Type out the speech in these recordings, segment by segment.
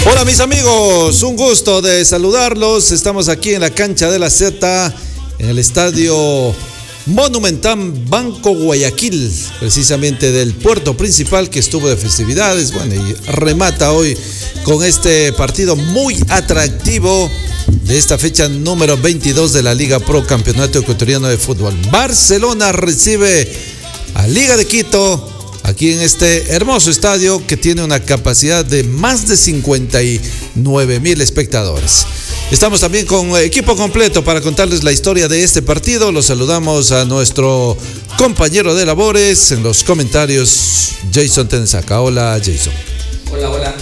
Hola mis amigos, un gusto de saludarlos. Estamos aquí en la cancha de la Z, en el estadio Monumental Banco Guayaquil, precisamente del puerto principal que estuvo de festividades. Bueno, y remata hoy con este partido muy atractivo de esta fecha número 22 de la Liga Pro Campeonato Ecuatoriano de Fútbol. Barcelona recibe a Liga de Quito aquí en este hermoso estadio que tiene una capacidad de más de 59,000 espectadores. Estamos también con equipo completo para contarles la historia de este partido. Los saludamos a nuestro compañero de labores en los comentarios, Jason Tensaca. Hola, Jason. Hola.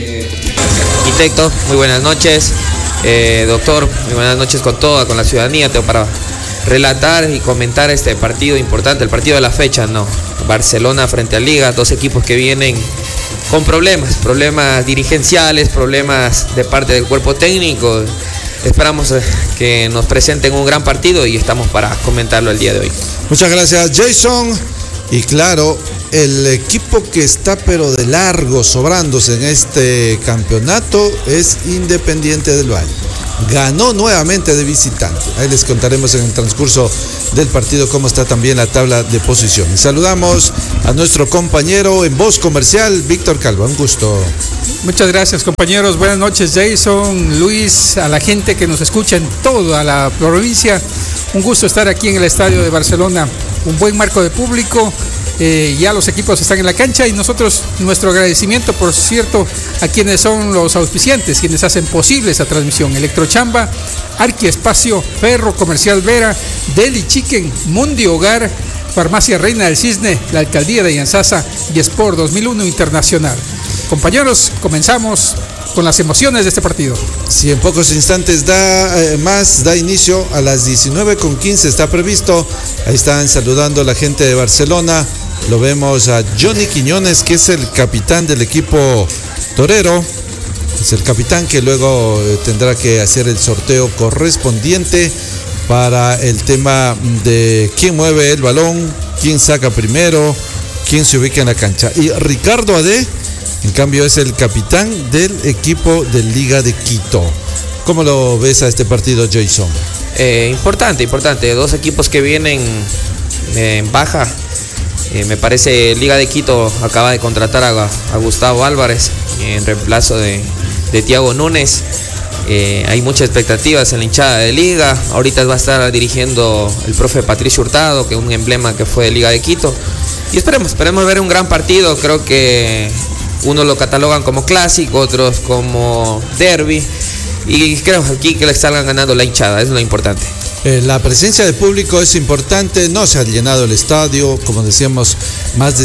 Arquitecto, muy buenas noches. Doctor, muy buenas noches con la ciudadanía. Tengo para relatar y comentar este partido importante, el partido de la fecha, ¿no? Barcelona frente a Liga, dos equipos que vienen con problemas dirigenciales, problemas de parte del cuerpo técnico. Esperamos que nos presenten un gran partido y estamos para comentarlo el día de hoy. Muchas gracias, Jason. Y claro, el equipo que está pero de largo sobrándose en este campeonato es Independiente del Valle. Ganó nuevamente de visitante. Ahí les contaremos en el transcurso del partido cómo está también la tabla de posiciones. Saludamos a nuestro compañero en voz comercial, Víctor Calva. Un gusto. Muchas gracias, compañeros. Buenas noches, Jason, Luis, a la gente que nos escucha en toda la provincia. Un gusto estar aquí en el estadio de Barcelona. Un buen marco de público. Ya los equipos están en la cancha y nosotros nuestro agradecimiento, por cierto, a quienes son los auspiciantes, quienes hacen posible esa transmisión: Electrochamba, Arqui Espacio, Ferro Comercial Vera, Deli Chicken, Mundi Hogar, Farmacia Reina del Cisne, la Alcaldía de Yanzasa y Sport 2001 Internacional. Compañeros, comenzamos con las emociones de este partido. Sí, en pocos instantes da inicio a las 19:15, está previsto. Ahí están saludando a la gente de Barcelona. Lo vemos a Johnny Quiñones, que es el capitán del equipo torero. Es el capitán que luego tendrá que hacer el sorteo correspondiente para el tema de quién mueve el balón, quién saca primero, quién se ubica en la cancha. Y Ricardo Ade, en cambio, es el capitán del equipo de Liga de Quito. ¿Cómo lo ves a este partido, Jason? Importante. Dos equipos que vienen en baja. Me parece Liga de Quito acaba de contratar a Gustavo Álvarez en reemplazo de Thiago Núñez. Hay muchas expectativas en la hinchada de Liga. Ahorita va a estar dirigiendo el profe Patricio Hurtado, que es un emblema que fue de Liga de Quito. Y esperemos ver un gran partido. Creo que unos lo catalogan como clásico, otros como derbi. Y creo aquí que le salgan ganando la hinchada, eso es lo importante. La presencia de público es importante, no se ha llenado el estadio, como decíamos, más de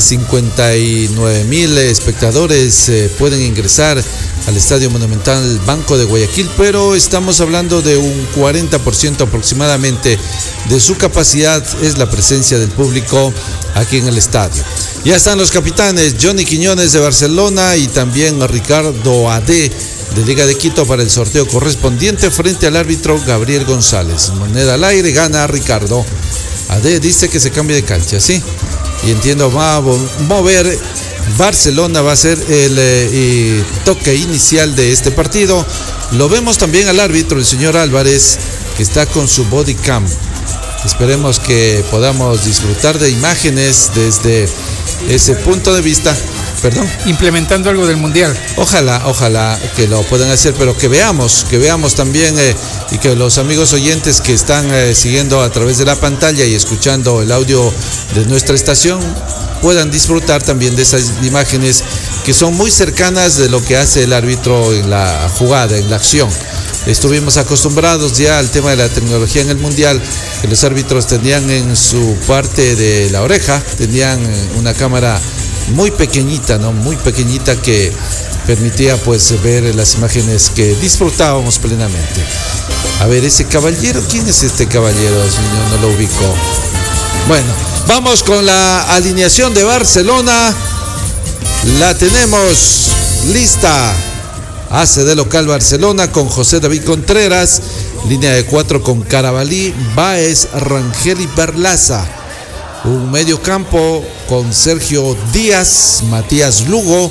59,000 espectadores pueden ingresar al Estadio Monumental Banco de Guayaquil, pero estamos hablando de un 40% aproximadamente de su capacidad es la presencia del público aquí en el estadio. Ya están los capitanes Johnny Quiñones de Barcelona y también Ricardo Ade de Liga de Quito para el sorteo correspondiente frente al árbitro Gabriel González. Moneda al aire, gana Ricardo Ade, dice que se cambia de cancha, ¿sí? Y entiendo, va a mover Barcelona, va a ser el toque inicial de este partido. Lo vemos también al árbitro, el señor Álvarez, que está con su body cam. Esperemos que podamos disfrutar de imágenes desde ese punto de vista. Perdón. Implementando algo del Mundial. Ojalá que lo puedan hacer, pero que veamos también y que los amigos oyentes que están siguiendo a través de la pantalla y escuchando el audio de nuestra estación puedan disfrutar también de esas imágenes que son muy cercanas de lo que hace el árbitro en la jugada, en la acción. Estuvimos acostumbrados ya al tema de la tecnología en el Mundial, que los árbitros tenían en su parte de la oreja, tenían una cámara muy pequeñita, ¿no? Muy pequeñita que permitía pues ver las imágenes que disfrutábamos plenamente. A ver, ese caballero, ¿quién es este caballero? No lo ubico. Bueno, vamos con la alineación de Barcelona. La tenemos lista. Hace de local Barcelona con José David Contreras, línea de 4 con Carabalí, Báez, Rangel y Perlaza. Un medio campo con Sergio Díaz, Matías Lugo,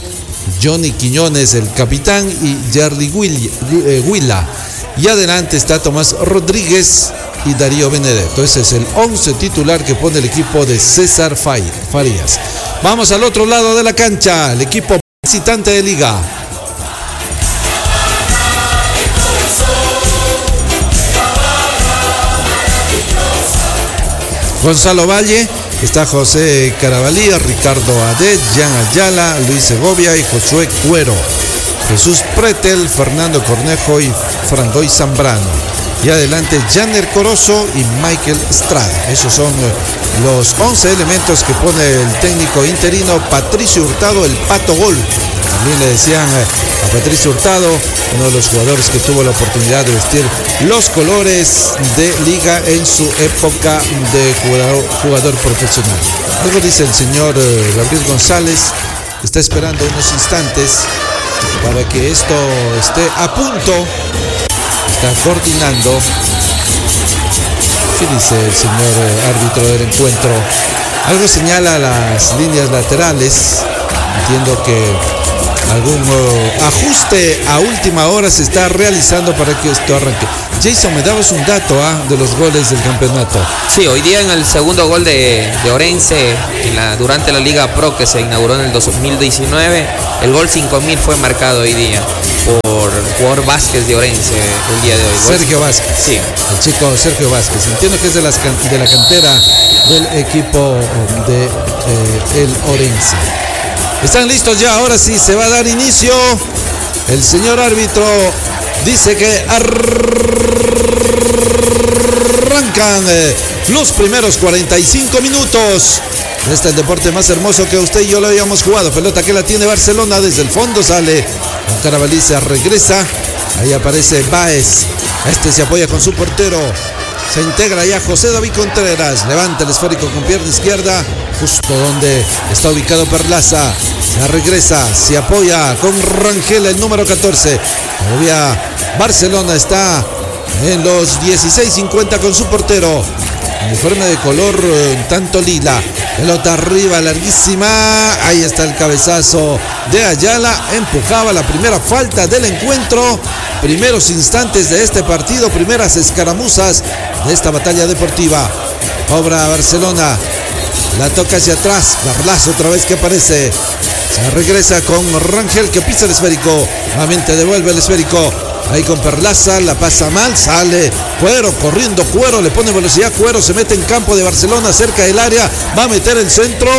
Johnny Quiñones, el capitán, y Jerry Huila. Y adelante está Tomás Rodríguez y Darío Benedetto. Ese es el 11 titular que pone el equipo de César Farías. Vamos al otro lado de la cancha, el equipo visitante de Liga. Gonzalo Valle, está José Carabalí, Ricardo Adet, Jan Ayala, Luis Segovia y Josué Cuero. Jesús Pretel, Fernando Cornejo y Frangoy Zambrano. Y adelante Janer Corozo y Michael Estrada. Esos son los 11 elementos que pone el técnico interino Patricio Hurtado, el Pato Gol. También le decían a Patricio Hurtado, uno de los jugadores que tuvo la oportunidad de vestir los colores de Liga en su época de jugador profesional. Luego dice el señor Gabriel González, está esperando unos instantes para que esto esté a punto. Está coordinando. ¿Qué dice el señor árbitro del encuentro? Algo señala las líneas laterales. Entiendo que algún ajuste a última hora se está realizando para que esto arranque. Jason, me dabas un dato de los goles del campeonato. Sí, hoy día en el segundo gol de Orense durante la Liga Pro que se inauguró en el 2019, el gol 5000 fue marcado hoy día por el jugador Vázquez de Orense el día de hoy. Sergio Vázquez. Sí. El chico Sergio Vázquez. Entiendo que es de la cantera del equipo de el Orense. ¿Están listos ya? Ahora sí se va a dar inicio. El señor árbitro dice que arrancan los primeros 45 minutos. Este es el deporte más hermoso que usted y yo lo habíamos jugado. Pelota que la tiene Barcelona, desde el fondo sale con Carabalí, se regresa. Ahí aparece Báez. Este se apoya con su portero. Se integra ya José David Contreras. Levanta el esférico con pierna izquierda, justo donde está ubicado Perlaza. Se regresa, se apoya con Rangel, el número 14. Todavía Barcelona está en los 16:50 con su portero. Uniforme de color tanto lila. Pelota arriba, larguísima. Ahí está el cabezazo de Ayala. Empujaba la primera falta del encuentro. Primeros instantes de este partido. Primeras escaramuzas de esta batalla deportiva. Obra Barcelona. La toca hacia atrás. Barlazo otra vez que aparece. Se regresa con Rangel que pisa el esférico. Nuevamente devuelve el esférico. Ahí con Perlaza, la pasa mal, sale Cuero, corriendo Cuero, le pone velocidad Cuero, se mete en campo de Barcelona, cerca del área, va a meter el centro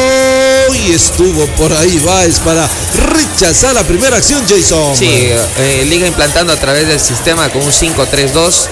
y estuvo por ahí Báez para rechazar la primera acción, Jason. Sí, Liga implantando a través del sistema con un 5-3-2,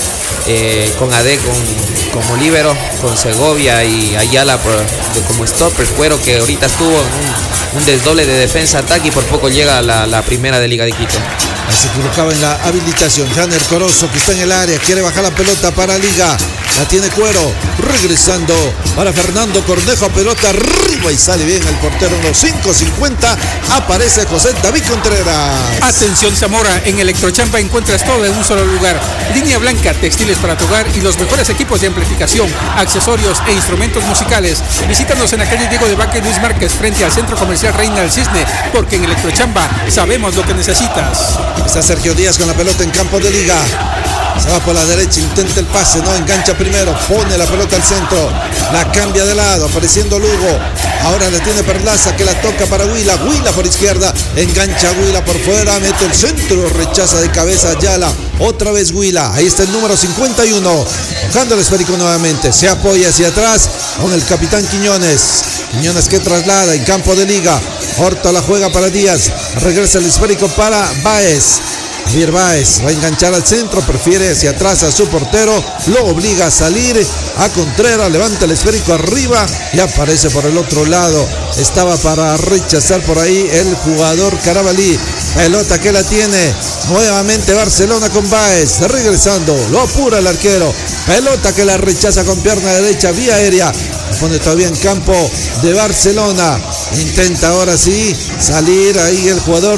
con AD como líbero, con Segovia y Ayala como stopper. Cuero que ahorita estuvo en un desdoble de defensa-ataque y por poco llega a la primera de Liga de Quito. Se equivocaba en la habilitación. Janer Corozo que está en el área, quiere bajar la pelota para Liga. La tiene Cuero, regresando para Fernando Cornejo, pelota arriba y sale bien el portero en los 5:50. Aparece José David Contreras. Atención Zamora, en Electrochampa encuentras todo en un solo lugar. Línea blanca, textiles para tu hogar y los mejores equipos de amplificación, accesorios e instrumentos musicales. Visítanos en la calle Diego de Vaque Luis Márquez, frente al Centro Comercial Reina del Cisne, porque en Electrochampa sabemos lo que necesitas. Está Sergio Díaz con la pelota en campo de Liga. Se va por la derecha, intenta el pase, no engancha primero, pone la pelota al centro, la cambia de lado, apareciendo Lugo. Ahora la tiene Perlaza que la toca para Huila, Huila por izquierda, engancha Huila por fuera, mete el centro, rechaza de cabeza Ayala, otra vez Huila, ahí está el número 51, tocando el esférico nuevamente, se apoya hacia atrás con el capitán Quiñones. Quiñones que traslada en campo de Liga. Horta la juega para Díaz. Regresa el esférico para Báez. Javier Báez va a enganchar al centro, prefiere hacia atrás a su portero, lo obliga a salir a Contreras, levanta el esférico arriba y aparece por el otro lado. Estaba para rechazar por ahí el jugador Carabalí. Pelota que la tiene nuevamente Barcelona con Báez, regresando, lo apura el arquero. Pelota que la rechaza con pierna derecha, vía aérea. Pone todavía en campo de Barcelona. Intenta ahora sí salir ahí el jugador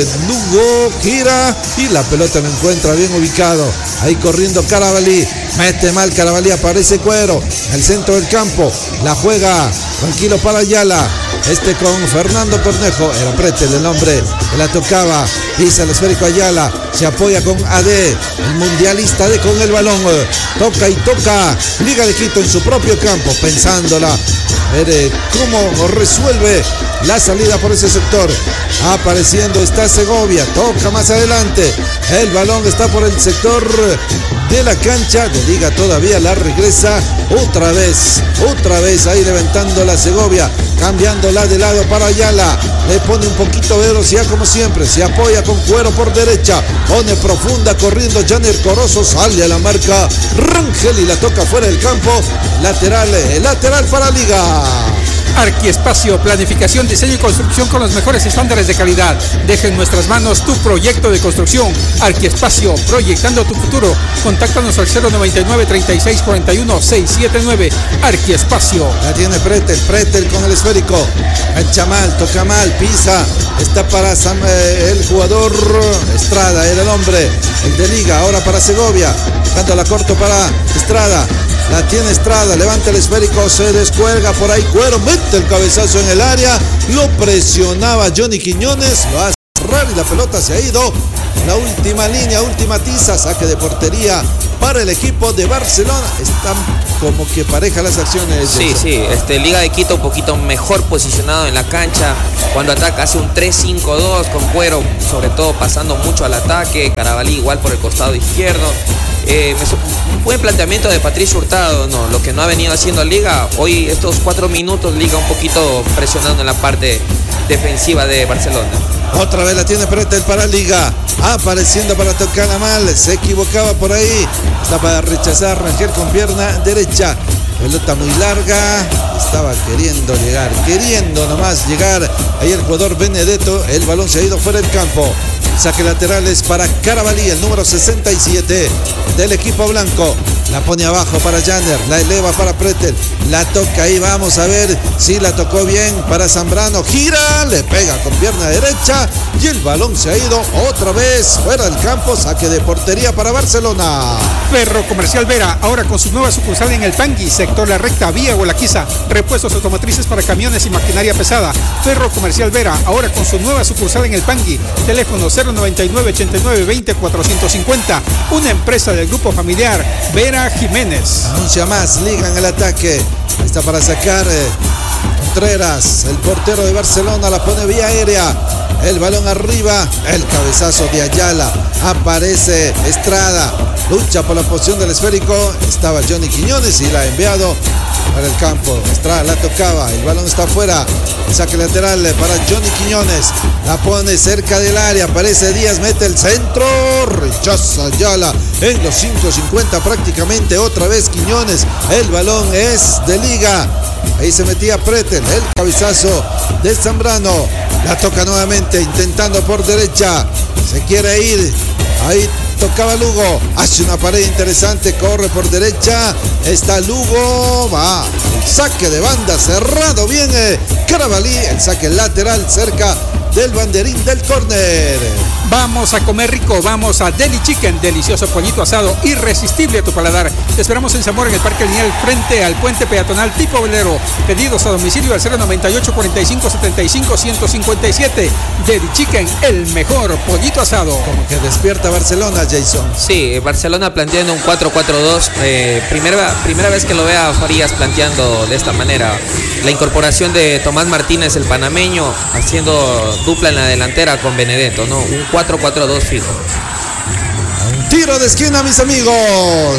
Lugo, gira y la pelota lo encuentra bien ubicado. Ahí corriendo Carabalí, mete mal Carabalí, aparece Cuero, el centro del campo, la juega tranquilo para Ayala. con Fernando Cornejo. Era Pretel el hombre que la tocaba. Pisa el esférico Ayala. Se apoya con AD. El mundialista de con el balón. Toca y toca. Liga de Quito en su propio campo. Pensándola. A ver cómo resuelve la salida por ese sector. Apareciendo está Segovia. Toca más adelante. El balón está por el sector de la cancha de Liga, todavía la regresa otra vez ahí levantando la Segovia, cambiándola de lado para Ayala, le pone un poquito de velocidad como siempre, se apoya con Cuero por derecha, pone profunda corriendo Janer Corozo, sale a la marca Rangel y la toca fuera del campo, lateral para Liga. Arquiespacio, planificación, diseño y construcción con los mejores estándares de calidad. Deja en nuestras manos tu proyecto de construcción. Arquiespacio, proyectando tu futuro. Contáctanos al 099-3641-679. Arquiespacio. La tiene Pretel con el esférico. Echa mal, toca mal, pisa. Está para el jugador Estrada, era el hombre, el de Liga. Ahora para Segovia. Dándola corto para Estrada. La tiene Estrada, levanta el esférico, se descuelga por ahí Cuero, mete el cabezazo en el área, lo presionaba Johnny Quiñones, lo hace cerrar y la pelota se ha ido. La última línea, última tiza, saque de portería para el equipo de Barcelona. Están como que pareja las acciones. Sí, Liga de Quito un poquito mejor posicionado en la cancha. Cuando ataca hace un 3-5-2 con Cuero, sobre todo pasando mucho al ataque. Carabalí igual por el costado izquierdo. Un buen planteamiento de Patricio Hurtado, no, lo que no ha venido haciendo Liga. Hoy estos 4 minutos Liga un poquito presionando en la parte defensiva de Barcelona. Otra vez la tiene Pretel para Liga, apareciendo para tocarla mal, se equivocaba por ahí, está para rechazar Rangel con pierna derecha, pelota muy larga, estaba queriendo nomás llegar ahí el jugador Benedetto, el balón se ha ido fuera del campo. Saque laterales para Carabalí, el número 67 del equipo blanco. La pone abajo para Janer, la eleva para Pretel, la toca ahí, vamos a ver si la tocó bien para Zambrano, gira, le pega con pierna derecha y el balón se ha ido otra vez fuera del campo, saque de portería para Barcelona. Ferro Comercial Vera, ahora con su nueva sucursal en el Pangui, sector La Recta, vía Gualaquiza, repuestos automotrices para camiones y maquinaria pesada. Ferro Comercial Vera, ahora con su nueva sucursal en el Pangui, teléfono 099-89-20-450, una empresa del grupo familiar Vera Jiménez. Anuncia más, Liga en el ataque, está para sacar Contreras, el portero de Barcelona, la pone vía aérea, el balón arriba, el cabezazo de Ayala, aparece Estrada, lucha por la posición del esférico, estaba Johnny Quiñones y la ha enviado para el campo. Estrada la tocaba, el balón está afuera, saque lateral para Johnny Quiñones, la pone cerca del área, aparece Díaz, mete el centro, rechaza Ayala en los 5.50 prácticamente, otra vez Quiñones, el balón es de Liga, ahí se metía Pretel, el cabezazo de Zambrano, la toca nuevamente intentando por derecha, se quiere ir, ahí tocaba Lugo, hace una pared interesante, corre por derecha, está Lugo, va, el saque de banda cerrado bien Carabalí, el saque lateral cerca del banderín del córner. Vamos a comer rico, vamos a Deli Chicken, delicioso pollito asado, irresistible a tu paladar. Te esperamos en Zamora, en el Parque Lineal, frente al puente peatonal tipo velero. Pedidos a domicilio al 098-45-75-157. Deli Chicken, el mejor pollito asado. Como que despierta Barcelona, Jason. Sí, Barcelona planteando un 4-4-2. Primera vez que lo vea Farías planteando de esta manera. La incorporación de Tomás Martínez, el panameño, haciendo dupla en la delantera con Benedetto, ¿no? Un 4-4-2 fijo. Un tiro de esquina, mis amigos.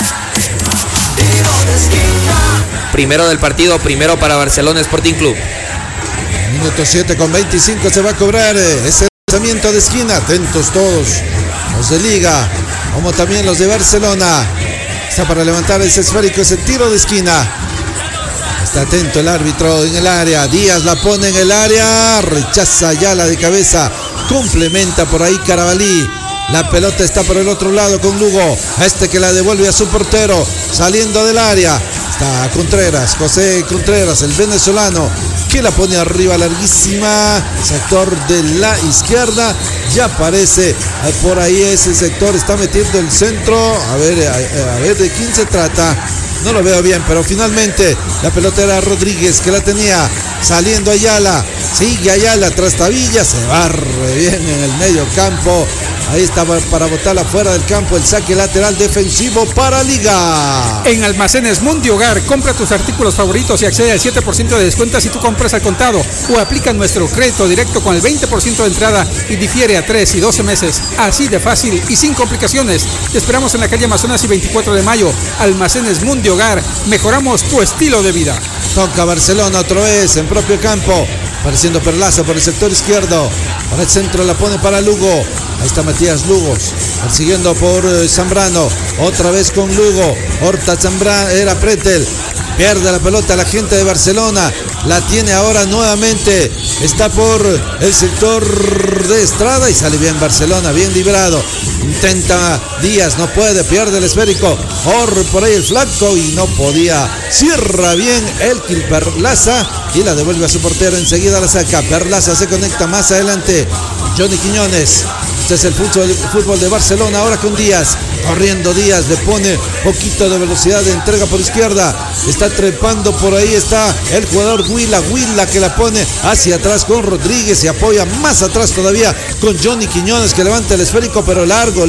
Primero del partido, primero para Barcelona Sporting Club. Minuto 7:25 se va a cobrar ese lanzamiento de esquina. Atentos todos, los de Liga, como también los de Barcelona. Está para levantar ese esférico, ese tiro de esquina. Está atento el árbitro en el área. Díaz la pone en el área. Rechaza Ayala de cabeza. Complementa por ahí Carabalí. La pelota está por el otro lado con Lugo. Que la devuelve a su portero. Saliendo del área. Está Contreras. José Contreras, el venezolano, que la pone arriba larguísima. Sector de la izquierda. Ya aparece por ahí ese sector. Está metiendo el centro. A ver de quién se trata. no lo veo bien, pero finalmente la pelota era Rodríguez que la tenía, saliendo Ayala, sigue Ayala, Trastavilla, se barre bien en el medio campo. Ahí está para botarla fuera del campo, el saque lateral defensivo para Liga. En Almacenes Mundi Hogar, compra tus artículos favoritos y accede al 7% de descuento si tú compras al contado o aplica nuestro crédito directo con el 20% de entrada y difiere a 3 y 12 meses. Así de fácil y sin complicaciones. Te esperamos en la calle Amazonas y 24 de mayo. Almacenes Mundi Hogar, mejoramos tu estilo de vida. Toca Barcelona otra vez en propio campo. Apareciendo Perlaza por el sector izquierdo. Por el centro la pone para Lugo. Ahí está Matías Lugos. Persiguiendo por Zambrano. Otra vez con Lugo. Horta Zambrano. Era Pretel. Pierde la pelota la gente de Barcelona. La tiene ahora nuevamente. Está por el sector de Estrada y sale bien Barcelona. Bien librado. Intenta Díaz. No puede. Pierde el esférico. Corre por ahí el flaco y no podía. Cierra bien Elkil Perlaza y la devuelve a su portero. Enseguida la saca. Perlaza se conecta más adelante. Johnny Quiñones. Este es el fútbol de Barcelona ahora con Díaz. Corriendo Díaz, le pone poquito de velocidad de entrega por izquierda. Está trepando por ahí, está el jugador Huila que la pone hacia atrás con Rodríguez y apoya más atrás todavía con Johnny Quiñones que levanta el esférico, pero largo.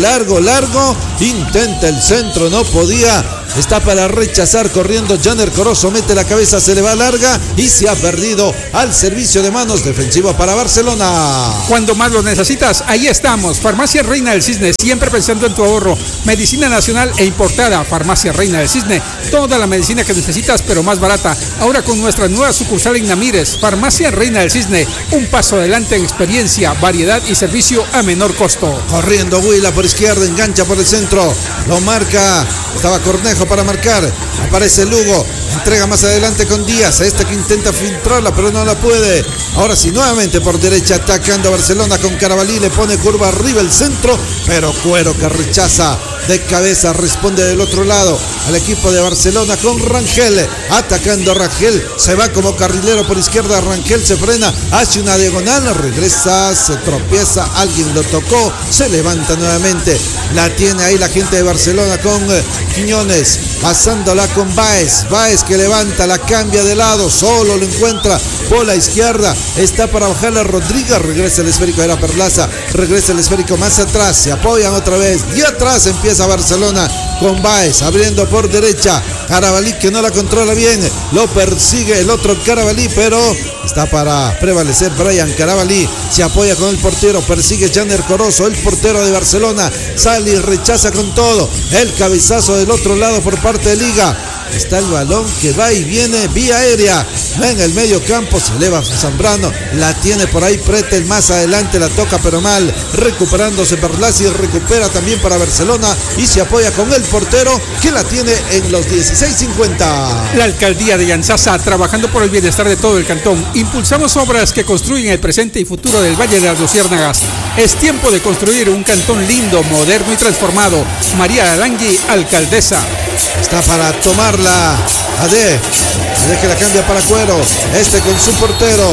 Intenta el centro, no podía. Está para rechazar corriendo Janer Corozo, mete la cabeza, se le va larga y se ha perdido al servicio de manos defensivo para Barcelona. Cuando más lo necesitas, ahí estamos. Farmacia Reina del Cisne, siempre pensando en tu ahorro. Medicina nacional e importada. Farmacia Reina del Cisne, toda la medicina que necesitas pero más barata. Ahora con nuestra nueva sucursal en Namírez. Farmacia Reina del Cisne, un paso adelante en experiencia, variedad y servicio a menor costo. Corriendo Huila por izquierda, engancha por el centro, lo marca, estaba Cornejo para marcar, aparece Lugo, entrega más adelante con Díaz, que intenta filtrarla pero no la puede. Ahora sí, nuevamente por derecha atacando a Barcelona con Carabalí, le pone curva arriba el centro, pero Cuero que rechaza de cabeza, responde del otro lado al equipo de Barcelona con Rangel, atacando a Rangel, se va como carrilero por izquierda, Rangel se frena, hace una diagonal, regresa, se tropieza, alguien lo tocó, se levanta nuevamente, la tiene ahí la gente de Barcelona con Quiñones, pasándola con Báez que levanta, la cambia de lado, solo lo encuentra por la izquierda, está para bajarle a Rodríguez, regresa el esférico, era Perlaza, regresa el esférico más atrás, se apoyan otra vez y atrás empieza Barcelona con Báez abriendo por derecha, Carabalí que no la controla bien, lo persigue el otro Carabalí, pero está para prevalecer Brian Carabalí, se apoya con el portero, persigue Janer Corozo, el portero de Barcelona, sale y rechaza con todo, el cabezazo del otro lado por parte de Liga. Está el balón que va y viene vía aérea, va en el medio campo, se eleva Zambrano, la tiene por ahí Pretel, más adelante la toca pero mal, recuperándose Perlaza y recupera también para Barcelona y se apoya con el portero que la tiene en los 16:50. La alcaldía de Yanzasa, trabajando por el bienestar de todo el cantón. Impulsamos obras que construyen el presente y futuro del Valle de las Luciérnagas. Es tiempo de construir un cantón lindo, moderno y transformado. María Arangui, alcaldesa. Está para tomarla Ade que la cambia para Cuero, con su portero.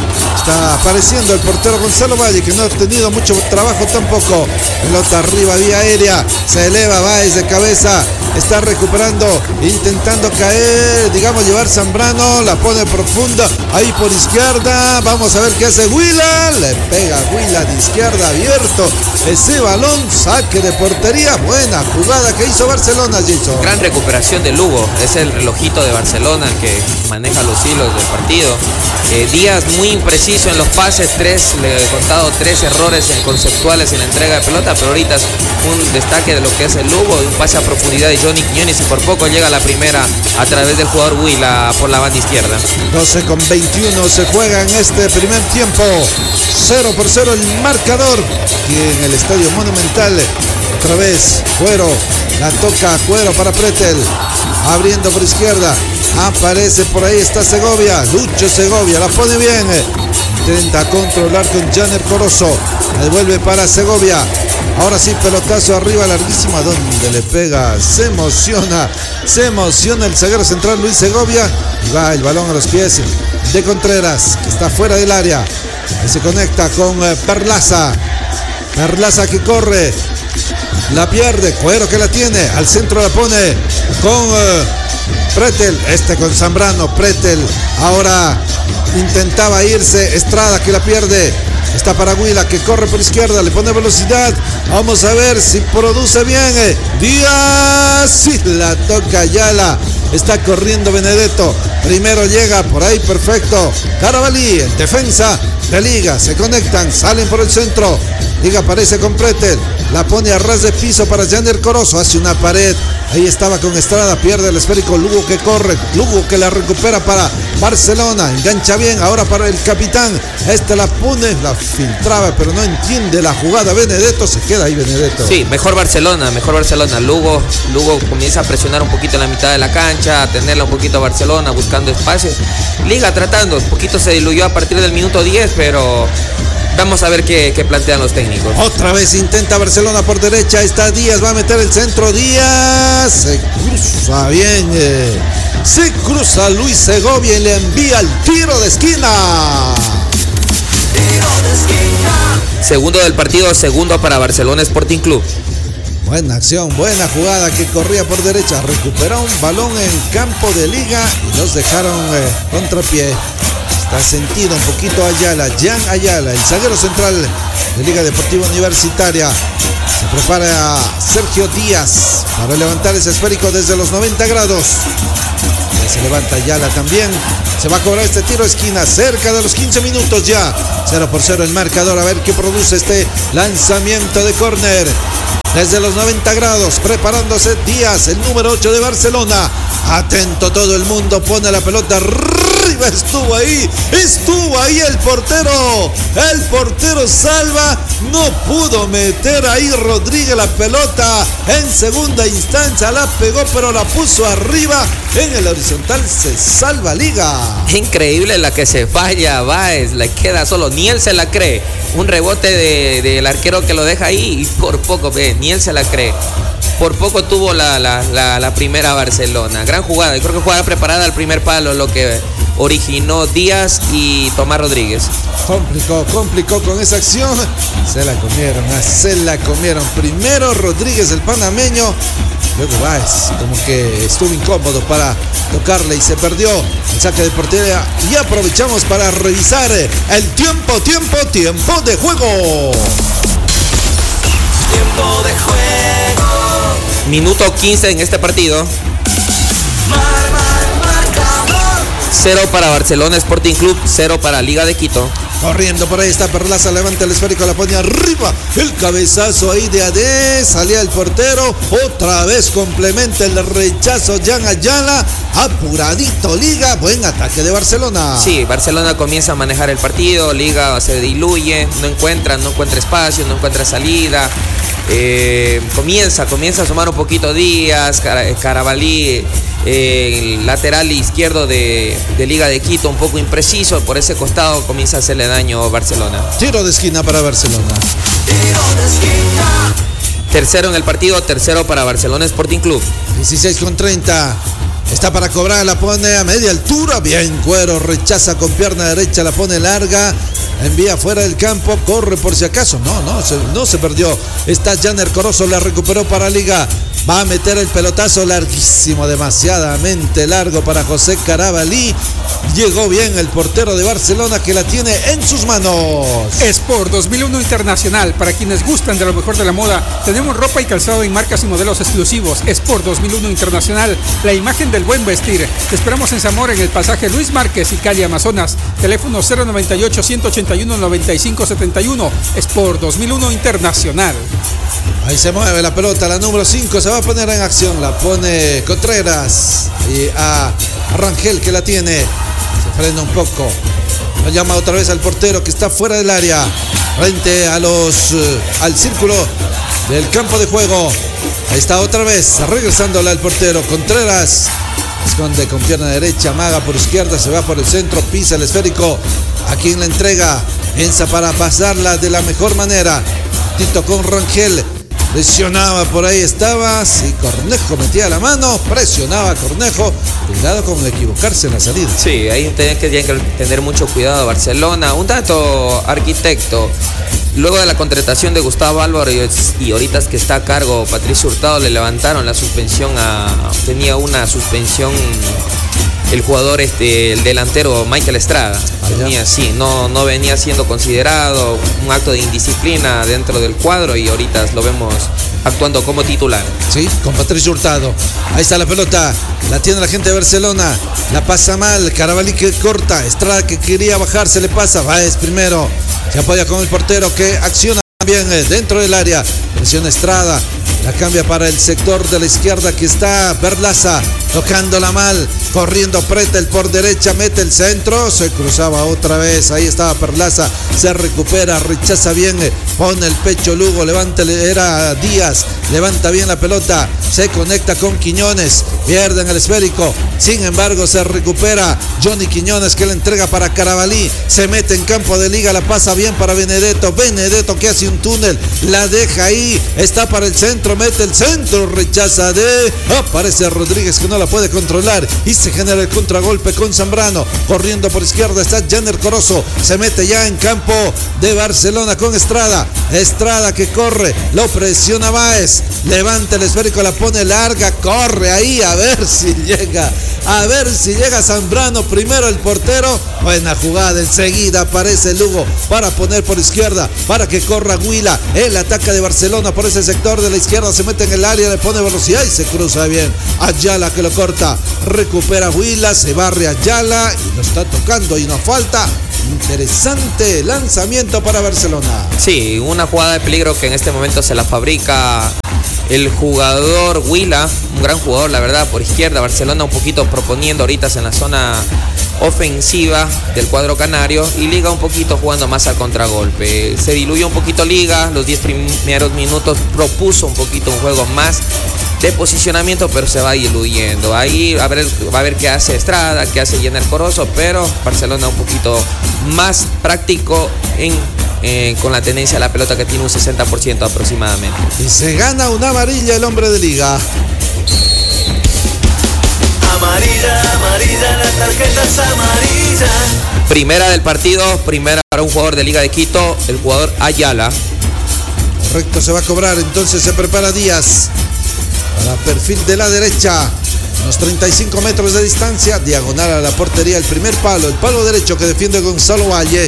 Está apareciendo el portero Gonzalo Valle, que no ha tenido mucho trabajo tampoco. Pelota arriba, vía aérea, se eleva Báez de cabeza, está recuperando, intentando caer, llevar Zambrano, la pone profunda, ahí por izquierda, vamos a ver qué hace Huila, le pega Huila de izquierda, abierto, ese balón, saque de portería, buena jugada que hizo Barcelona, Jason. Gran recuperación de Lugo, es el relojito de Barcelona que maneja los hilos del partido. Díaz muy impreciso en los pases, le he contado 3 errores conceptuales en la entrega de pelota, pero ahorita es un destaque de lo que es el Lugo, un pase a profundidad de Johnny Quiñones y por poco llega la primera a través del jugador Huila por la banda izquierda. 12:21 se juega en este primer tiempo, 0-0 el marcador y en el Estadio Monumental. Otra vez Cuero, la toca Cuero para Pretel, abriendo por izquierda, aparece por ahí, está Segovia, Lucho Segovia, la pone bien, intenta controlar con Janer Corozo, la devuelve para Segovia, ahora sí pelotazo arriba larguísimo, ¿a dónde le pega? Se emociona el zaguero central Luis Segovia y va el balón a los pies de Contreras, que está fuera del área, y se conecta con Perlaza que corre, la pierde, Cuero que la tiene, al centro la pone con Pretel, con Zambrano, Pretel, ahora intentaba irse, Estrada que la pierde, está para Huila que corre por izquierda, le pone velocidad, vamos a ver si produce bien, Díaz, sí la toca Ayala, está corriendo Benedetto, primero llega por ahí, perfecto, Carabalí, en defensa de Liga, se conectan, salen por el centro, Liga aparece con Pretel, la pone a ras de piso para Janer Corozo, hace una pared, ahí estaba con Estrada, pierde el esférico, Lugo que corre, Lugo que la recupera para Barcelona, engancha bien, ahora para el capitán, la pone, la filtraba, pero no entiende la jugada, Benedetto, se queda ahí Benedetto. Sí, mejor Barcelona, Lugo comienza a presionar un poquito en la mitad de la cancha, a tenerla un poquito a Barcelona, buscando espacio, Liga tratando, un poquito se diluyó a partir del minuto 10, pero vamos a ver qué plantean los técnicos. Otra vez intenta Barcelona por derecha, está Díaz, va a meter el centro, Díaz, se cruza bien, se cruza Luis Segovia y le envía el tiro de esquina. Segundo del partido, segundo para Barcelona Sporting Club. Buena acción, buena jugada que corría por derecha, recuperó un balón en campo de Liga y los dejaron contrapié. Está sentido un poquito Ayala, Jan Ayala, el zaguero central de Liga Deportiva Universitaria. Se prepara Sergio Díaz para levantar ese esférico desde los 90 grados. Ya se levanta Ayala también. Se va a cobrar este tiro de esquina cerca de los 15 minutos ya. 0-0 el marcador. A ver qué produce este lanzamiento de córner. Desde los 90 grados, preparándose Díaz, el número 8 de Barcelona. Atento todo el mundo, pone la pelota arriba, estuvo ahí el portero salva, no pudo meter ahí Rodríguez la pelota, en segunda instancia la pegó, pero la puso arriba, en el horizontal se salva Liga. Increíble la que se falla Báez, le queda solo, ni él se la cree, un rebote del arquero que lo deja ahí y por poco, ni él se la cree. Por poco tuvo la primera Barcelona. Gran jugada. Yo creo que jugada preparada al primer palo, lo que originó Díaz y Tomás Rodríguez. Complicó con esa acción. Se la comieron. Primero Rodríguez, el panameño. Luego Báez, como que estuvo incómodo para tocarle y se perdió el saque de portería. Y aprovechamos para revisar el tiempo de juego. Tiempo de juego. Minuto 15 en este partido. 0 para Barcelona Sporting Club, 0 para Liga de Quito. Corriendo por ahí está Perlaza, levanta el esférico, la pone arriba, el cabezazo ahí de Adé, salía el portero, otra vez complementa el rechazo Jan Ayala, apuradito Liga, buen ataque de Barcelona. Sí, Barcelona comienza a manejar el partido, Liga se diluye, no encuentra espacio, no encuentra salida. Comienza a sumar un poquito Díaz, Carabalí, el lateral izquierdo de Liga de Quito un poco impreciso, por ese costado comienza a hacerle daño Barcelona. Tiro de esquina para Barcelona. Tercero en el partido, tercero para Barcelona Sporting Club. 16:30. Está para cobrar, la pone a media altura, bien Cuero, rechaza con pierna derecha, la pone larga, envía fuera del campo, corre por si acaso, no se perdió, está Janer Corozo, la recuperó para Liga, va a meter el pelotazo larguísimo, demasiadamente largo para José Carabalí, llegó bien el portero de Barcelona que la tiene en sus manos. Sport 2001 Internacional, para quienes gustan de lo mejor de la moda, tenemos ropa y calzado en marcas y modelos exclusivos. Sport 2001 Internacional, la imagen del buen vestir. Te esperamos en Zamora, en el pasaje Luis Márquez y Cali Amazonas. Teléfono 098-181-9571. Sport 2001 Internacional. Ahí se mueve la pelota, la número 5 se va a poner en acción, la pone Contreras y a Rangel que la tiene, se frena un poco, lo llama otra vez al portero que está fuera del área, frente a al círculo del campo de juego. Ahí está otra vez, regresándola al portero, Contreras, esconde con pierna derecha, amaga por izquierda, se va por el centro, pisa el esférico, a quien la entrega, piensa para pasarla de la mejor manera, Tito con Rangel, presionaba por ahí estaba, sí, Cornejo metía la mano, presionaba Cornejo, cuidado con equivocarse en la salida. Sí, ahí tiene que tener mucho cuidado Barcelona. Un dato, arquitecto, luego de la contratación de Gustavo Álvarez y ahorita es que está a cargo Patricio Hurtado, le levantaron la suspensión tenía una suspensión el jugador, el delantero Michael Estrada. Venía así, no venía siendo considerado un acto de indisciplina dentro del cuadro y ahorita lo vemos actuando como titular. Sí, con Patricio Hurtado. Ahí está la pelota, la tiene la gente de Barcelona, la pasa mal, Carabalí que corta, Estrada que quería bajar, se le pasa, Báez primero, se apoya con el portero que acciona bien dentro del área, presiona Estrada, la cambia para el sector de la izquierda que está Perlaza, tocándola mal, corriendo Pretel por derecha, mete el centro, se cruzaba otra vez, ahí estaba Perlaza, se recupera, rechaza bien, pone el pecho Lugo, levanta, era Díaz, levanta bien la pelota, se conecta con Quiñones, pierden el esférico, sin embargo se recupera Johnny Quiñones que la entrega para Carabalí, se mete en campo de liga, la pasa bien para Benedetto que hace un túnel, la deja ahí, está para el centro, mete el centro, rechaza aparece Rodríguez que no la puede controlar y se genera el contragolpe con Zambrano, corriendo por izquierda está Jenner Corozo, se mete ya en campo de Barcelona con Estrada que corre, lo presiona Báez, levanta el esférico, la pone larga, corre ahí a ver si llega Zambrano, primero el portero, buena jugada, enseguida aparece Lugo para poner por izquierda, para que corra Huila, el ataque de Barcelona por ese sector de la izquierda, se mete en el área, le pone velocidad y se cruza bien, Ayala que lo corta, recupera Huila, se barre Ayala y lo está tocando, y una falta, interesante lanzamiento para Barcelona. Sí, una jugada de peligro que en este momento se la fabrica el jugador Huila, un gran jugador la verdad, por izquierda, Barcelona un poquito proponiendo ahorita en la zona ofensiva del cuadro canario y Liga un poquito jugando más al contragolpe, se diluyó un poquito Liga, los 10 primeros minutos propuso un poquito un juego más de posicionamiento, pero se va diluyendo, ahí va a ver qué hace Estrada, qué hace Jenner Corozo, pero Barcelona un poquito más práctico con la tendencia a la pelota que tiene un 60% aproximadamente. Y se gana una amarilla el hombre de Liga. Amarilla, la tarjeta es amarilla. Primera del partido, primera para un jugador de Liga de Quito, el jugador Ayala. Correcto, se va a cobrar, entonces se prepara Díaz para perfil de la derecha, unos 35 metros de distancia, diagonal a la portería, el primer palo, el palo derecho que defiende Gonzalo Valle.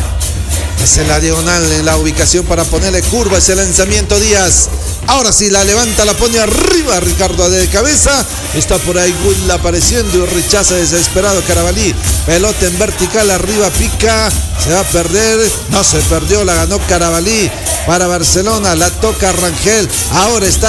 Es en la diagonal, en la ubicación para ponerle curva ese lanzamiento Díaz. Ahora sí, la levanta, la pone arriba Ricardo de cabeza. Está por ahí Huila apareciendo y rechaza desesperado Carabalí. Pelota en vertical, arriba pica. Se va a perder. No se perdió, la ganó Carabalí para Barcelona. La toca Rangel. Ahora está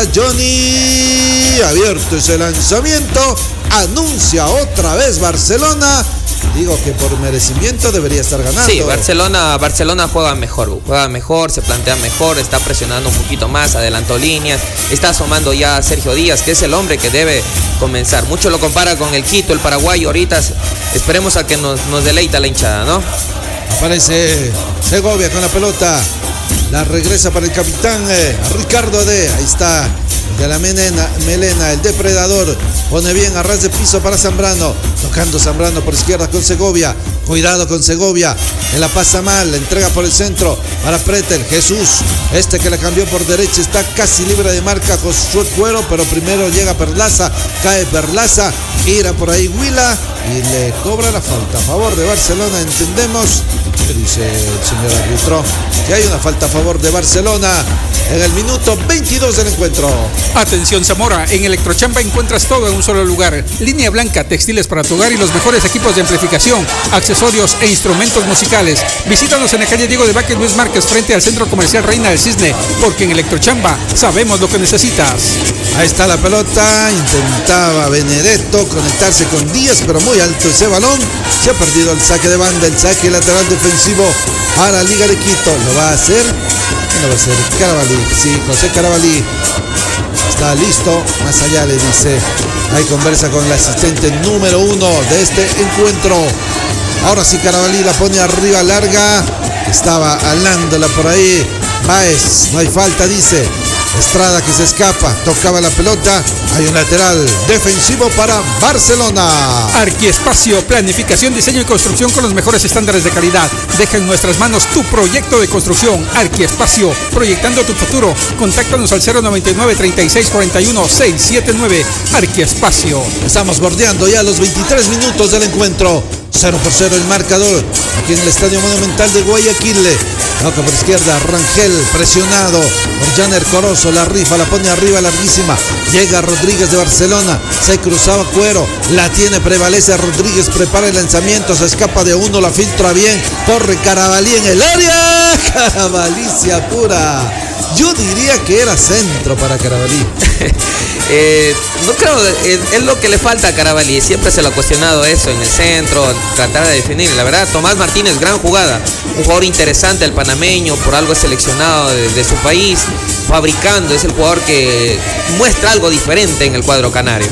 Johnny. Abierto ese lanzamiento. Anuncia otra vez Barcelona. Digo que por merecimiento debería estar ganando. Sí, Barcelona juega mejor, se plantea mejor, está presionando un poquito más, adelantó líneas, está asomando ya a Sergio Díaz, que es el hombre que debe comenzar. Mucho lo compara con el Quito, el paraguayo, ahorita esperemos a que nos deleita la hinchada, ¿no? Aparece Segovia con la pelota, la regresa para el capitán Ricardo ahí está. De la melena, el depredador, pone bien a ras de piso para Zambrano, tocando Zambrano por izquierda con Segovia, cuidado con Segovia, que la pasa mal, la entrega por el centro para Pretel, Jesús, que la cambió por derecha, está casi libre de marca Josué Cuero, pero primero llega Perlaza, cae Perlaza, gira por ahí Huila y le cobra la falta a favor de Barcelona, entendemos, ¿qué dice el señor árbitro? Que hay una falta a favor de Barcelona en el minuto 22 del encuentro. Atención Zamora, en Electrochamba encuentras todo en un solo lugar. Línea blanca, textiles para tu hogar y los mejores equipos de amplificación, accesorios e instrumentos musicales. Visítanos en la calle Diego de Vázquez Luis Márquez frente al Centro Comercial Reina del Cisne, porque en Electrochamba sabemos lo que necesitas. Ahí está la pelota, intentaba Benedetto conectarse con Díaz, pero muy alto ese balón. Se ha perdido el saque de banda, el saque lateral defensivo a la Liga de Quito. ¿Lo va a hacer? ¿Quién lo va a hacer? Carabalí, sí, José Carabalí. Está listo, más allá le dice. Ahí conversa con el asistente número 1 de este encuentro. Ahora sí Carabalí la pone arriba larga. Estaba alándola por ahí. Báez, no hay falta, dice. Estrada que se escapa, tocaba la pelota. Hay un lateral defensivo para Barcelona. Arquiespacio, planificación, diseño y construcción con los mejores estándares de calidad. Deja en nuestras manos tu proyecto de construcción. Arquiespacio, proyectando tu futuro. Contáctanos al 099-3641-679. Arquiespacio. Estamos bordeando ya los 23 minutos del encuentro. 0-0 el marcador aquí en el Estadio Monumental de Guayaquil. Toca por izquierda, Rangel presionado por Janer Corozo, la rifa, la pone arriba, larguísima. Llega Rodríguez de Barcelona, se cruzaba Cuero, la tiene, prevalece Rodríguez, prepara el lanzamiento, se escapa de uno, la filtra bien, corre Carabalí en el área. Carabalí se apura. Yo diría que era centro para Carabalí. No creo, es lo que le falta a Carabalí. Siempre se lo ha cuestionado eso en el centro, tratar de definir. La verdad, Tomás Martínez, gran jugada. Un jugador interesante, el panameño, por algo es seleccionado de su país, fabricando. Es el jugador que muestra algo diferente en el cuadro canario.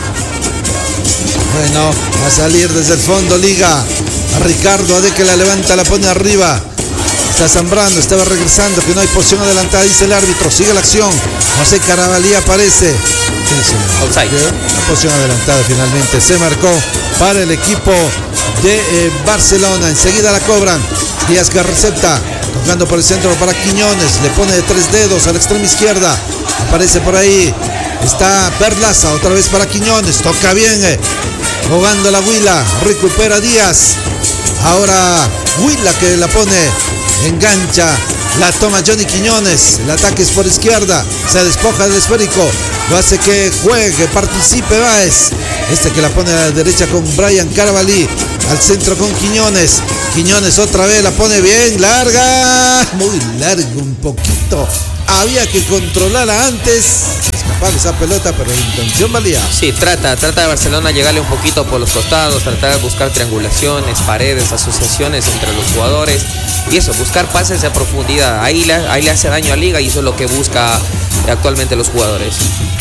Bueno, va a salir desde el fondo, Liga. A Ricardo Ade que la levanta, la pone arriba. Está Zambrano, estaba regresando, que no hay posición adelantada, dice el árbitro. Sigue la acción. José Carabalí aparece. Outside. La posición adelantada finalmente se marcó para el equipo de Barcelona. Enseguida la cobran. Díaz Garrecepta tocando por el centro para Quiñones. Le pone de 3 dedos a la extrema izquierda. Aparece por ahí. Está Perlaza, otra vez para Quiñones. Toca bien. Jugando la Huila. Recupera Díaz. Ahora Huila que la pone. Engancha, la toma Johnny Quiñones, el ataque es por izquierda, se despoja del esférico, lo hace que juegue, participe Báez, que la pone a la derecha con Brian Carabalí, al centro con Quiñones, Quiñones otra vez la pone bien, larga, muy larga un poquito, había que controlarla antes, escapar esa pelota, pero la intención valía. Sí, trata de Barcelona llegarle un poquito por los costados, tratar de buscar triangulaciones, paredes, asociaciones entre los jugadores y eso, buscar pases de profundidad. Ahí le hace daño a Liga y eso es lo que busca actualmente los jugadores.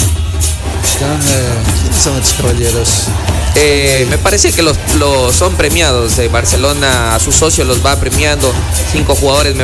¿Quiénes son estos caballeros? Me parece que los son premiados. Barcelona a sus socios los va premiando. 5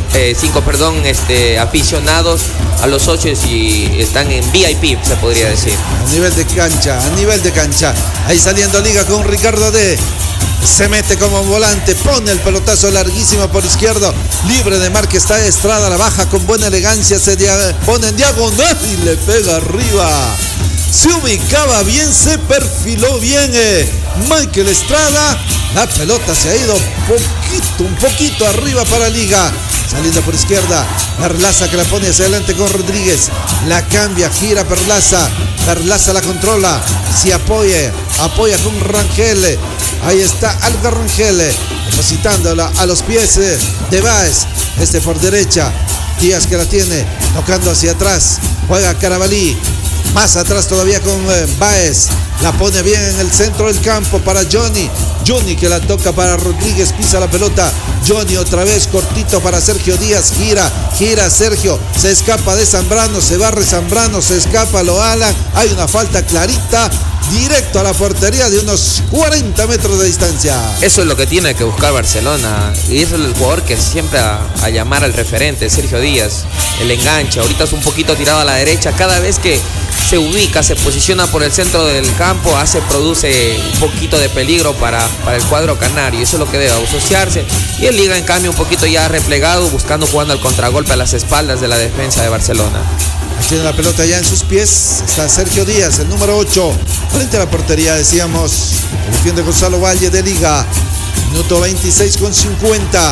aficionados a los socios y están en VIP, se podría decir. A nivel de cancha. Ahí saliendo Liga con Ricardo D. Se mete como volante, pone el pelotazo larguísimo por izquierdo, libre de marca está Estrada, la baja con buena elegancia, se pone en diagonal y le pega arriba. Se ubicaba bien, se perfiló bien Michael Estrada. La pelota se ha ido un poquito arriba para Liga. Saliendo por izquierda, Perlaza que la pone hacia adelante con Rodríguez. La cambia, gira Perlaza. Perlaza la controla. Se apoya con Rangel. Ahí está Alga Rangel, depositándola a los pies de Báez. Por derecha. Díaz que la tiene, tocando hacia atrás. Juega Carabalí. Más atrás todavía con Báez. La pone bien en el centro del campo para Johnny. Johnny que la toca para Rodríguez, pisa la pelota. Johnny otra vez cortito para Sergio Díaz. Gira Sergio. Se escapa de Zambrano. Se barre Zambrano. Se escapa, lo alan. Hay una falta clarita. Directo a la portería de unos 40 metros de distancia. Eso es lo que tiene que buscar Barcelona. Y eso es el jugador que siempre a llamar al referente, Sergio Díaz. El enganche. Ahorita es un poquito tirado a la derecha. Cada vez que se ubica, se posiciona por el centro del campo, produce un poquito de peligro para el cuadro canario. Eso es lo que debe asociarse. Y el Liga en cambio un poquito ya replegado, jugando al contragolpe a las espaldas de la defensa de Barcelona. Tiene la pelota ya en sus pies. Está Sergio Díaz, el número 8. Frente a la portería, decíamos. Defiende Gonzalo Valle de Liga. Minuto 26:50.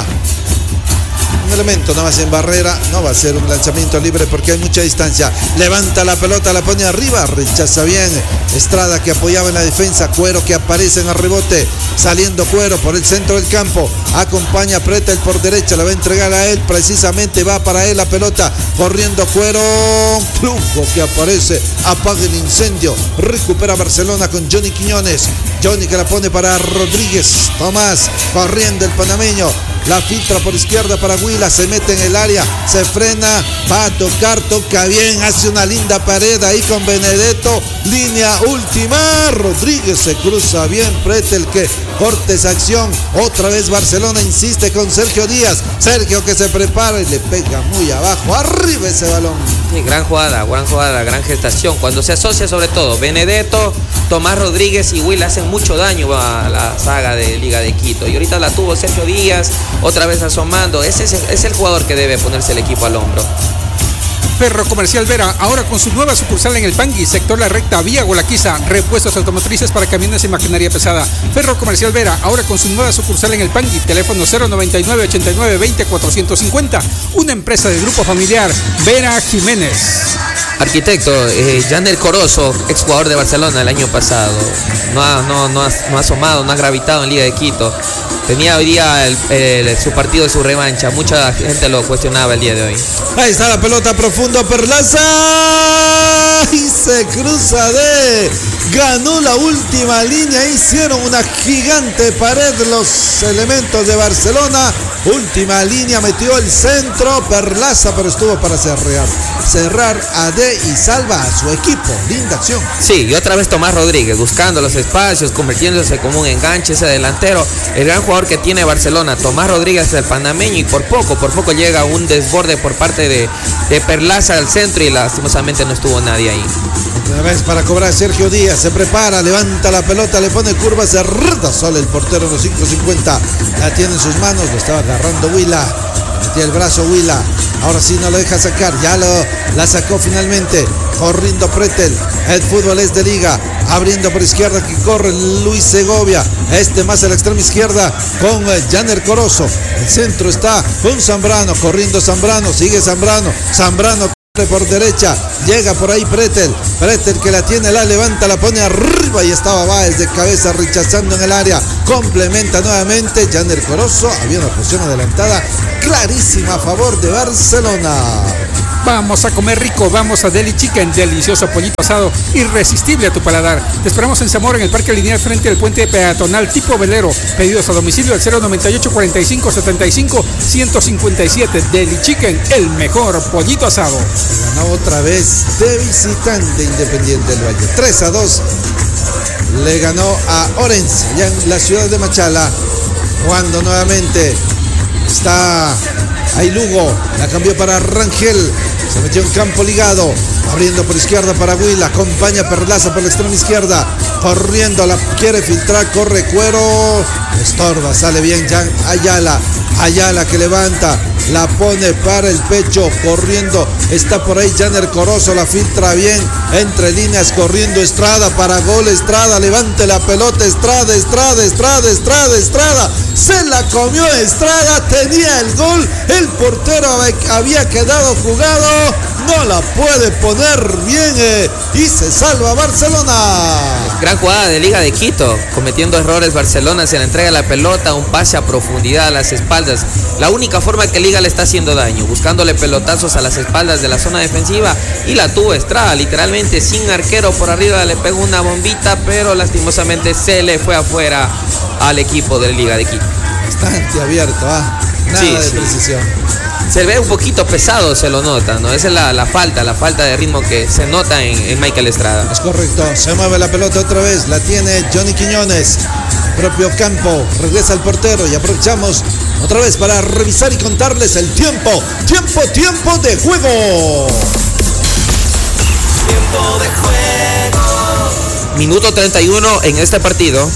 Un elemento nada más en barrera. No va a ser un lanzamiento libre porque hay mucha distancia. Levanta la pelota, la pone arriba. Rechaza bien. Estrada que apoyaba en la defensa. Cuero que aparece en el rebote. Saliendo Cuero por el centro del campo. Acompaña, aprieta el por derecha. La va a entregar a él. Precisamente va para él la pelota. Corriendo Cuero. Flujo que aparece. Apaga el incendio. Recupera Barcelona con Johnny Quiñones. Johnny que la pone para Rodríguez. Tomás. Corriendo el panameño. La filtra por izquierda para Huila, se mete en el área, se frena, va a tocar, toca bien, hace una linda pared ahí con Benedetto, línea última, Rodríguez se cruza bien, Pretel que corta esa acción, otra vez Barcelona insiste con Sergio Díaz, Sergio que se prepara y le pega muy abajo, arriba ese balón, Sí, gran jugada, gran gestación. Cuando se asocia sobre todo Benedetto, Tomás Rodríguez y Will hacen mucho daño a la saga de Liga de Quito. Y ahorita la tuvo Sergio Díaz, otra vez asomando. Es el jugador que debe ponerse el equipo al hombro. Ferro Comercial Vera, ahora con su nueva sucursal en el Pangui, sector La Recta, vía Gualaquiza, repuestos automotrices para camiones y maquinaria pesada. Ferro Comercial Vera, ahora con su nueva sucursal en el Pangui, teléfono 099-89-20-450, una empresa del grupo familiar Vera Jiménez. Arquitecto, Janer Corozo, exjugador de Barcelona el año pasado, no ha asomado, no ha gravitado en Liga de Quito. Tenía hoy día su partido de su revancha. Mucha gente lo cuestionaba el día de hoy. Ahí está la pelota profundo, Perlaza. Y se cruza ganó la última línea. Hicieron una gigante pared los elementos de Barcelona. Última línea, metió el centro. Perlaza, pero estuvo para cerrar a D y salva a su equipo. Linda acción. Sí, y otra vez Tomás Rodríguez buscando los espacios, convirtiéndose como un enganche ese delantero. El gran jugador que tiene Barcelona, Tomás Rodríguez, el panameño, y por poco llega un desborde por parte de Perlaza al centro y lastimosamente no estuvo nadie ahí. Una vez para cobrar Sergio Díaz, se prepara, levanta la pelota, le pone curva, se rda solo el portero en los 5.50, la tiene en sus manos, lo estaba agarrando Huila, metía el brazo Huila, ahora sí no lo deja sacar, ya la sacó finalmente, corriendo Pretel, el fútbol es de Liga, abriendo por izquierda que corre Luis Segovia, más a la extrema izquierda con Janer Corozo, el centro está con Zambrano, corriendo Zambrano, sigue Zambrano por derecha, llega por ahí Pretel que la tiene, la levanta, la pone arriba y estaba Báez de cabeza rechazando en el área, complementa nuevamente Janer Corozo, había una posición adelantada clarísima a favor de Barcelona. Vamos a comer rico, vamos a Deli Chicken, delicioso pollito asado, irresistible a tu paladar. Te esperamos en Zamora, en el Parque Lineal frente al puente peatonal tipo velero. Pedidos a domicilio al 098 45 75 157. Deli Chicken, el mejor pollito asado. Ganó otra vez de visitante Independiente del Valle. 3-2. Le ganó a Orense, ya en la ciudad de Machala. Cuando nuevamente está ahí Lugo, la cambió para Rangel. Se metió en campo ligado, abriendo por izquierda para Huila, acompaña Perlaza por la extrema izquierda, corriendo, la quiere filtrar, corre Cuero, estorba, sale bien Jan Ayala que levanta, la pone para el pecho, corriendo, está por ahí Janer Corozo, la filtra bien, entre líneas, corriendo Estrada para gol, Estrada, levante la pelota, Estrada, se la comió Estrada, tenía el gol, el portero había quedado jugado, no la puede poner bien y se salva Barcelona. Gran jugada de Liga de Quito, cometiendo errores Barcelona, se le entrega la pelota, un pase a profundidad a las espaldas. La única forma que Liga le está haciendo daño, buscándole pelotazos a las espaldas de la zona defensiva, y la tuvo Estrada, literalmente sin arquero por arriba, le pegó una bombita, pero lastimosamente se le fue afuera al equipo de Liga de Quito. Bastante abierto, nada de precisión. Se ve un poquito pesado, se lo nota, ¿no? Esa es la falta de ritmo que se nota en Michael Estrada. Es correcto, se mueve la pelota otra vez, la tiene Johnny Quiñones, propio campo, regresa al portero y aprovechamos otra vez para revisar y contarles el tiempo de juego. Tiempo de juego. Minuto 31 en este partido.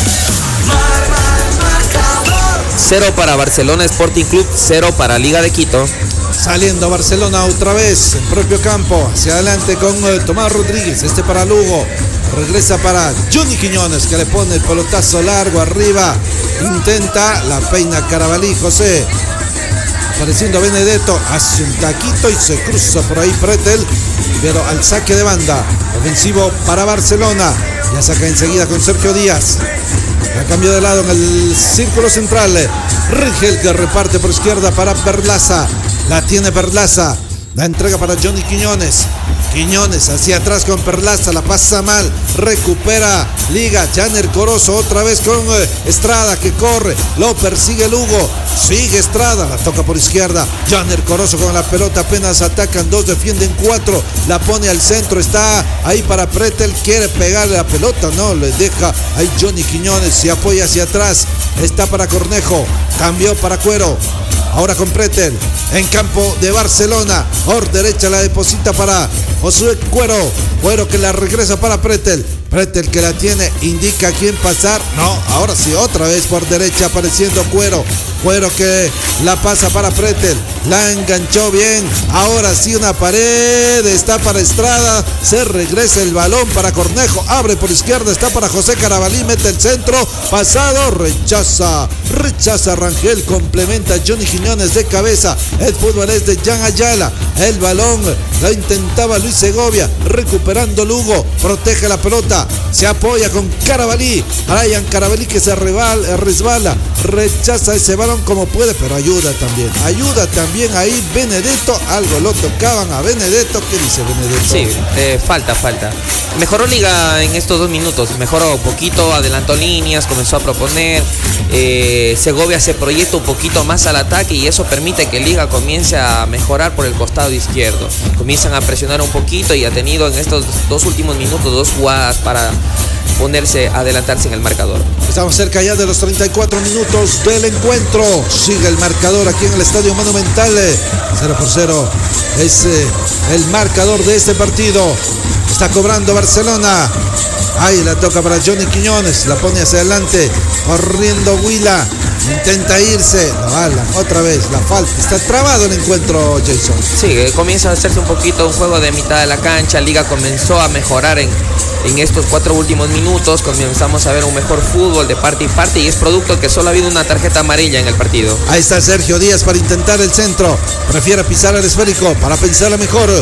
0 para Barcelona Sporting Club, 0 para Liga de Quito. Saliendo Barcelona otra vez, en propio campo, hacia adelante con Tomás Rodríguez, para Lugo, regresa para Johnny Quiñones, que le pone el pelotazo largo arriba, intenta, la peina Carabalí, José, apareciendo Benedetto, hace un taquito y se cruza por ahí Pretel, pero al saque de banda, ofensivo para Barcelona, ya saca enseguida con Sergio Díaz. A cambio de lado en el círculo central, Rangel que reparte por izquierda para Perlaza, la tiene Perlaza, la entrega para Johnny Quiñones hacia atrás con Perlaza, la pasa mal, recupera Liga, Janer Corozo otra vez con Estrada que corre, lo persigue Lugo, sigue Estrada, la toca por izquierda, Janer Corozo con la pelota, apenas atacan, 2 defienden 4, la pone al centro, está ahí para Pretel, quiere pegarle la pelota, no, le deja ahí Johnny Quiñones, se apoya hacia atrás, está para Cornejo, cambió para Cuero, Ahora con Pretel en campo de Barcelona. Por derecha la deposita para Josué Cuero. Cuero que la regresa para Pretel. Pretel que la tiene, indica a quién pasar. No, ahora sí, otra vez por derecha apareciendo Cuero. Cuero que la pasa para Pretel. La enganchó bien. Ahora sí una pared. Está para Estrada. Se regresa el balón para Cornejo. Abre por izquierda. Está para José Carabalí. Mete el centro. Pasado. Rechaza. Rechaza Rangel. Complementa Johnny Quiñones de cabeza. El fútbol es de Jan Ayala. El balón lo intentaba Luis Segovia. Recuperando Lugo. Protege la pelota. Se apoya con Carabalí. Brian Carabalí que se resbala. Rechaza ese balón como puede, pero ayuda también. Ayuda también ahí Benedetto. Algo lo tocaban a Benedetto. ¿Qué dice Benedetto? Sí, falta. Mejoró Liga en estos 2 minutos. Mejoró un poquito, adelantó líneas, comenzó a proponer. Segovia se proyecta un poquito más al ataque y eso permite que Liga comience a mejorar por el costado izquierdo. Comienzan a presionar un poquito y ha tenido en estos 2 últimos minutos 2 jugadas para adelantarse en el marcador. Estamos cerca ya de los 34 minutos del encuentro. Sigue el marcador aquí en el Estadio Monumental. 0-0 es el marcador de este partido. Está cobrando Barcelona. Ahí la toca para Johnny Quiñones. La pone hacia adelante. Corriendo Huila. Intenta irse. Lo balan otra vez. La falta. Está trabado el encuentro, Jason. Sí, comienza a hacerse un poquito un juego de mitad de la cancha. Liga comenzó a mejorar en estos 4 últimos minutos. Comenzamos a ver un mejor fútbol de parte y parte y es producto que solo ha habido una tarjeta amarilla en el partido. Ahí está Sergio Díaz para intentar el centro. Prefiere pisar el esférico para pensarla mejor.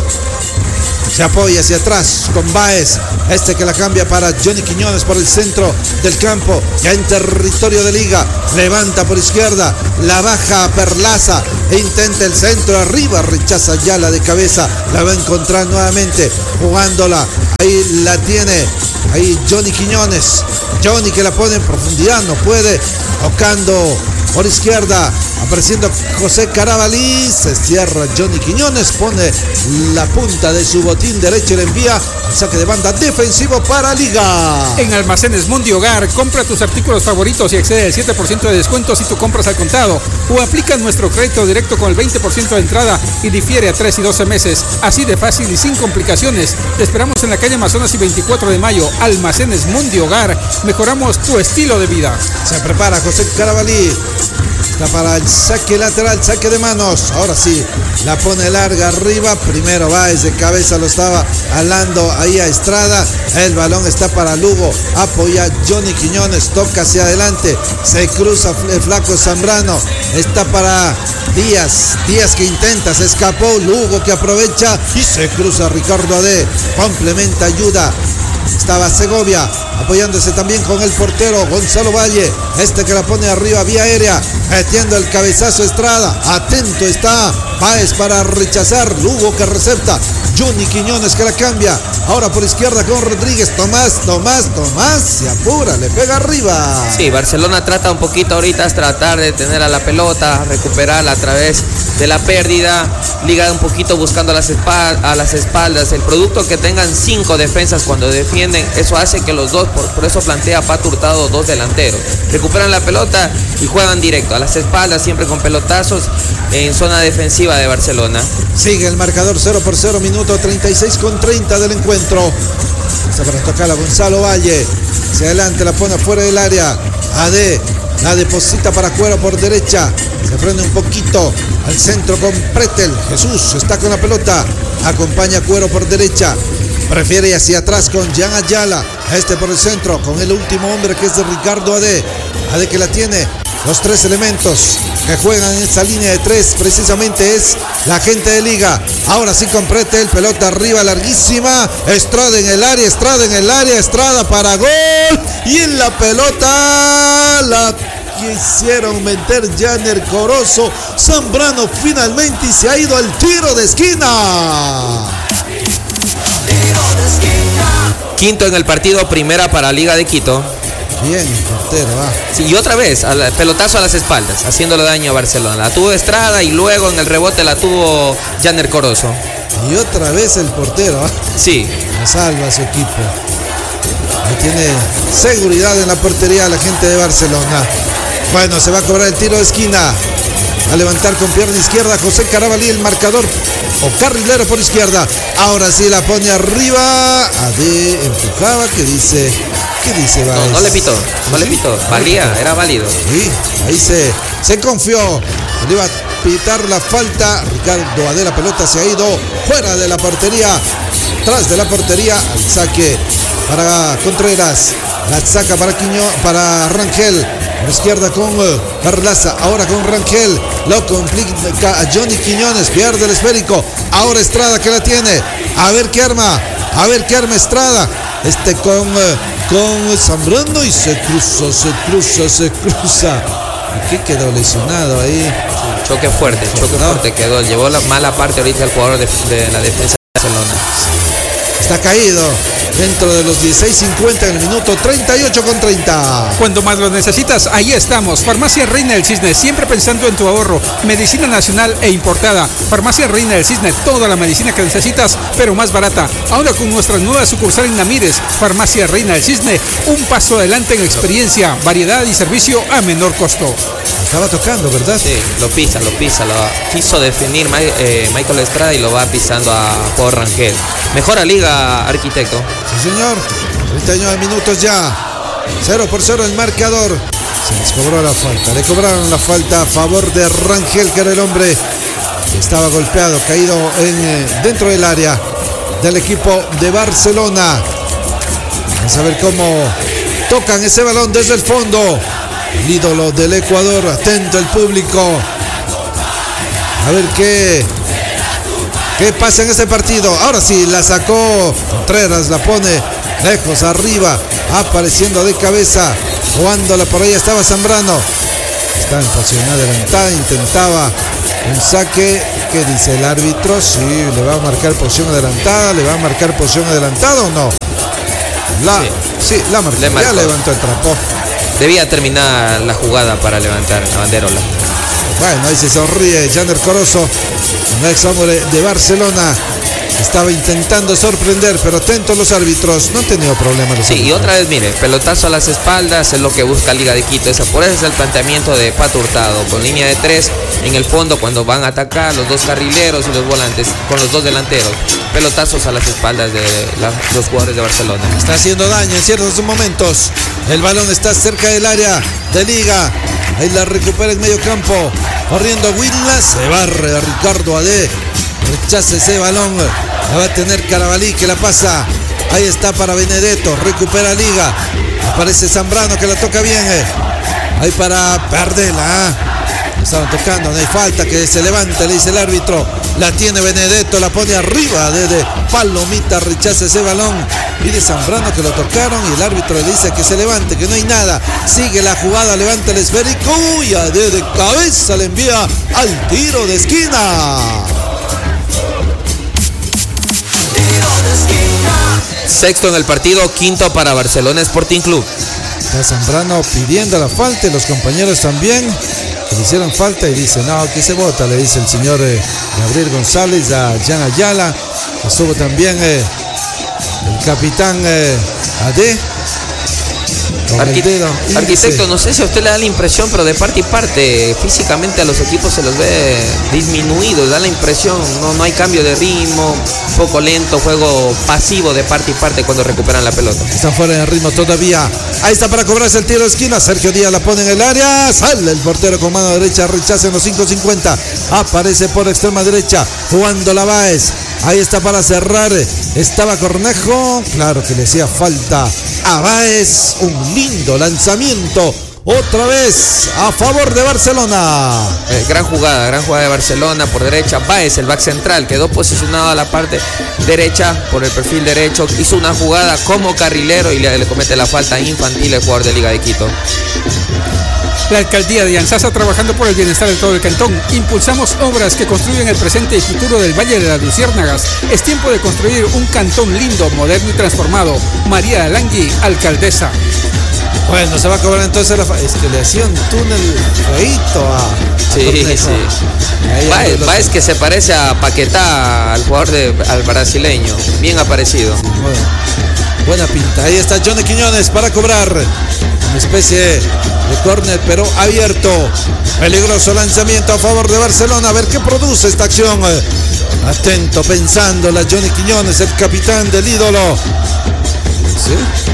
Se apoya hacia atrás con Báez. Este que la cambia para Johnny Quiñones por el centro del campo. Ya en territorio de Liga. Levanta por izquierda. La baja a Perlaza. E intenta el centro arriba. Rechaza ya la de cabeza. La va a encontrar nuevamente. Jugándola. Ahí la tiene. Ahí Johnny Quiñones. Johnny que la pone en profundidad. No puede. Tocando por izquierda. Apareciendo José Carabalí. Se cierra Johnny Quiñones. Pone la punta de su botín derecho y le envía al saque de banda defensivo para Liga. En Almacenes Mundi Hogar, compra tus artículos favoritos y excede el 7% de descuento si tú compras al contado. O aplica nuestro crédito directo con el 20% de entrada y difiere a 3 y 12 meses. Así de fácil y sin complicaciones. Te esperamos en la calle Amazonas y 24 de mayo. Almacenes Mundi Hogar. Mejoramos tu estilo de vida. Se prepara José Carabalí. Está para el saque lateral, saque de manos. Ahora sí, la pone larga arriba. Primero va desde cabeza, lo estaba alando ahí a Estrada. El balón está para Lugo. Apoya Johnny Quiñones, toca hacia adelante. Se cruza el flaco Zambrano. Está para Díaz. Díaz que intenta, se escapó. Lugo que aprovecha y se cruza Ricardo Ade. Complementa, ayuda. Estaba Segovia apoyándose también con el portero Gonzalo Valle. Este que la pone arriba vía aérea. Metiendo el cabezazo Estrada. Atento está Páez para rechazar. Lugo que recepta. Johnny Quiñones que la cambia. Ahora por izquierda con Rodríguez. Tomás. Se apura, le pega arriba. Sí, Barcelona trata un poquito ahorita, es tratar de tener a la pelota, recuperarla a través de la pérdida. Liga un poquito buscando a las espaldas. El producto que tengan 5 defensas cuando defienden, eso hace que los dos, por eso plantea Pato Hurtado 2 delanteros. Recuperan la pelota y juegan directo a las espaldas, siempre con pelotazos en zona defensiva de Barcelona. Sigue el marcador 0-0, minuto 36:30 del encuentro. Está para tocar a Gonzalo Valle. Hacia adelante, la pone fuera del área. Ade la deposita para Cuero por derecha. Se prende un poquito al centro con Pretel. Jesús está con la pelota. Acompaña a Cuero por derecha. Prefiere hacia atrás con Jan Ayala. Este por el centro con el último hombre que es de Ricardo Ade. Ade que la tiene. Los 3 elementos que juegan en esa línea de 3 precisamente es la gente de Liga. Ahora sí con Pretel, pelota arriba larguísima. Estrada en el área, Estrada para gol. Y en la pelota la quisieron meter Janer Corozo. Zambrano finalmente y se ha ido al tiro de esquina. Quinto en el partido, primera para Liga de Quito. Bien, portero, Sí, y otra vez, pelotazo a las espaldas, haciéndole daño a Barcelona. La tuvo Estrada y luego en el rebote la tuvo Janer Corozo. Y otra vez el portero, Sí. La salva a su equipo. Ahí tiene seguridad en la portería la gente de Barcelona. Bueno, se va a cobrar el tiro de esquina. a levantar con pierna izquierda José Carabalí, el marcador o carrilero por izquierda. Ahora sí la pone arriba. Ade empujaba. ¿Qué dice? No le pitó, valía, era válido. Sí, ahí se confió. Le iba a pitar la falta. Ricardo Ade, la pelota se ha ido fuera de la portería, tras de la portería. Al saque para Contreras. La saca para Rangel. A la izquierda con Carlaza. Ahora con Rangel. Lo complica a Johnny Quiñones. Pierde el esférico. Ahora Estrada que la tiene. A ver qué arma Estrada. Con Zambrano y se cruza. ¿Qué quedó lesionado ahí? Choque fuerte quedó. Llevó la mala parte ahorita el jugador de la defensa de Barcelona. Está caído dentro de los 16:50 en el minuto 38:30. Cuando más lo necesitas, ahí estamos. Farmacia Reina del Cisne, siempre pensando en tu ahorro. Medicina nacional e importada. Farmacia Reina del Cisne, toda la medicina que necesitas, pero más barata. Ahora con nuestra nueva sucursal en Namírez. Farmacia Reina del Cisne, un paso adelante en experiencia, variedad y servicio a menor costo. Estaba tocando, ¿verdad? Sí, lo pisa. Lo quiso definir Michael Estrada y lo va pisando a Juan Rangel. Mejora liga, arquitecto. Sí, señor. 39 minutos ya. 0-0 el marcador. Se les cobró la falta. Le cobraron la falta a favor de Rangel, que era el hombre que estaba golpeado, caído dentro del área del equipo de Barcelona. Vamos a ver cómo tocan ese balón desde el fondo. El ídolo del Ecuador. Atento el público. A ver qué pasa en este partido. Ahora sí, la sacó Contreras, la pone lejos arriba, apareciendo de cabeza, jugándola por ahí estaba Zambrano. Está en posición adelantada, intentaba un saque. ¿Qué dice el árbitro? Sí, le va a marcar posición adelantada. ¿Le va a marcar posición adelantada o no? Sí, la marcó. Ya levantó el trapo. Debía terminar la jugada para levantar la banderola. Bueno, ahí se sonríe Janer Corozo, un ex hombre de Barcelona. Estaba intentando sorprender, pero atentos los árbitros. No han tenido problemas los árbitros. Y otra vez, mire, pelotazo a las espaldas es lo que busca Liga de Quito. Por eso es el planteamiento de Pato Hurtado, con línea de 3 en el fondo cuando van a atacar los dos carrileros y los volantes, con los dos delanteros. Pelotazos a las espaldas de los jugadores de Barcelona. Está haciendo daño en ciertos momentos. El balón está cerca del área de Liga. Ahí la recupera en medio campo. Corriendo Whitla. Se barre a Ricardo Ade. Rechaza ese balón. La va a tener Carabalí, que la pasa. Ahí está para Benedetto. Recupera Liga. Aparece Zambrano, que la toca bien. Ahí para Pardela. Estaban tocando, no hay falta, que se levante, le dice el árbitro. La tiene Benedetto, la pone arriba de Palomita, rechaza ese balón. Pide Zambrano que lo tocaron y el árbitro le dice que se levante, que no hay nada. Sigue la jugada, levanta el esférico y de cabeza le envía al tiro de esquina. Sexto en el partido, quinto para Barcelona Sporting Club. Está Zambrano pidiendo la falta y los compañeros también que le hicieron falta y dice, no, que se vota, le dice el señor Gabriel González a Jan Ayala. Estuvo también el capitán Ade. Arquitecto, no sé si a usted le da la impresión, pero de parte y parte, físicamente a los equipos se los ve disminuidos, da la impresión, no hay cambio de ritmo, un poco lento, juego pasivo de parte y parte cuando recuperan la pelota. Están fuera de ritmo todavía. Ahí está para cobrarse el tiro de esquina. Sergio Díaz la pone en el área. Sale el portero con mano derecha, rechaza en los 5.50. Aparece por extrema derecha, jugando la Báez. Ahí está para cerrar. Estaba Cornejo. Claro que le hacía falta a Báez. Un lindo lanzamiento. Otra vez a favor de Barcelona. Gran jugada de Barcelona por derecha. Báez, el back central, quedó posicionado a la parte derecha por el perfil derecho. Hizo una jugada como carrilero y le comete la falta infantil el jugador de Liga de Quito. La alcaldía de Anzasa, trabajando por el bienestar de todo el cantón. Impulsamos obras que construyen el presente y futuro del Valle de las Luciérnagas. Es tiempo de construir un cantón lindo, moderno y transformado. María Alangui, alcaldesa. Bueno, se va a cobrar entonces es que le hacía un túnel feíto a sí. Báez que se parece a Paquetá, al jugador al brasileño, bien aparecido. Bueno, buena pinta. Ahí está Johnny Quiñones para cobrar. Una especie de córner, pero abierto. Peligroso lanzamiento a favor de Barcelona. A ver qué produce esta acción. Atento, pensándola Johnny Quiñones, el capitán del ídolo. ¿Sí?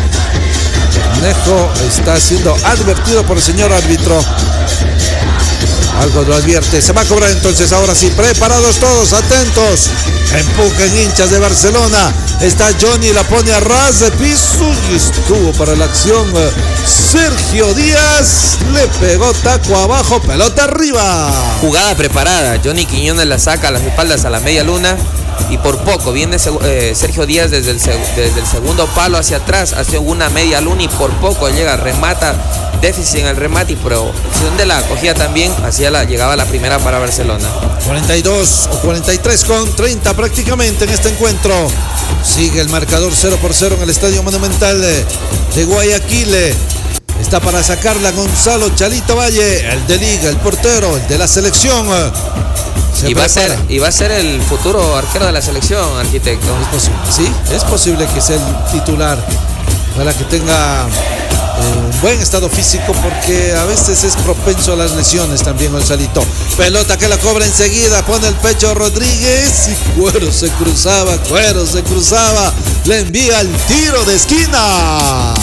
Nejo está siendo advertido por el señor árbitro. Algo lo advierte. Se va a cobrar entonces. Ahora sí, preparados todos, atentos. Empujan hinchas de Barcelona. Está Johnny, la pone a ras de piso y estuvo para la acción. Sergio Díaz le pegó taco abajo, pelota arriba. Jugada preparada. Johnny Quiñones la saca a las espaldas a la media luna. Y por poco viene Sergio Díaz desde el segundo palo hacia atrás, hacia una media luna y por poco llega, remata, déficit en el remate, pero si donde la cogía también, llegaba la primera para Barcelona. 42 o 43 con 30 prácticamente en este encuentro. Sigue el marcador 0-0 en el Estadio Monumental de Guayaquil. Está para sacarla Gonzalo Chalito Valle, el de Liga, el portero, el de la selección. Y va a ser el futuro arquero de la selección, arquitecto. Es posible, sí, es posible que sea el titular, para que tenga un buen estado físico, porque a veces es propenso a las lesiones también Gonzalito. Pelota que la cobra enseguida, pone el pecho Rodríguez y Cuero se cruzaba, le envía el tiro de esquina.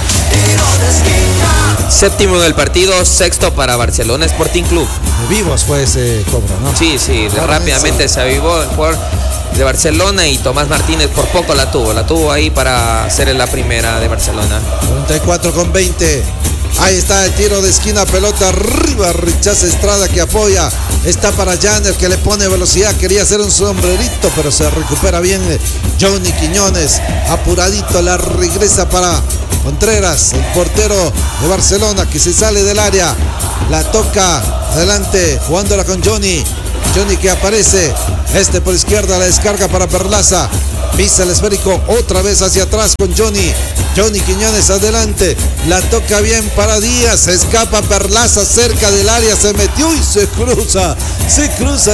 Séptimo del partido, sexto para Barcelona Sporting Club. Vivos fue ese cobro, ¿no? Sí, rápidamente se avivó el jugador de Barcelona y Tomás Martínez por poco la tuvo ahí para hacer la primera de Barcelona. 44 con 20. Ahí está el tiro de esquina, pelota arriba, rechaza Estrada que apoya. Está para Janner que le pone velocidad, quería hacer un sombrerito, pero se recupera bien Johnny Quiñones. Apuradito la regresa para Contreras, el portero de Barcelona que se sale del área. La toca adelante, jugándola con Johnny. Johnny que aparece, por izquierda, la descarga para Perlaza. Pisa el esférico otra vez hacia atrás con Johnny. Johnny Quiñones adelante, la toca bien para Díaz, escapa Perlaza cerca del área, se metió y se cruza